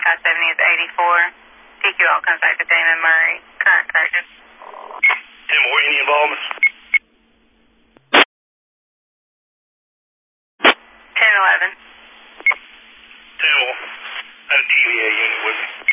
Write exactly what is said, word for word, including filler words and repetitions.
five seventy is eighty-four. P Q all comes back to Damon Murray. Current purchase. ten more, any involvement?